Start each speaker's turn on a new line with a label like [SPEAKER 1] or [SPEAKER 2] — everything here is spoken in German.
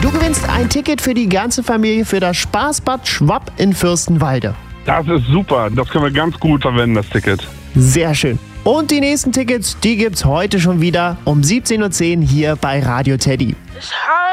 [SPEAKER 1] Du gewinnst ein Ticket für die ganze Familie für das Spaßbad Schwapp in Fürstenwalde.
[SPEAKER 2] Das ist super. Das können wir ganz gut verwenden, das Ticket.
[SPEAKER 1] Sehr schön. Und die nächsten Tickets, die gibt's heute schon wieder um 17:10 Uhr hier bei Radio Teddy.
[SPEAKER 3] It's hard.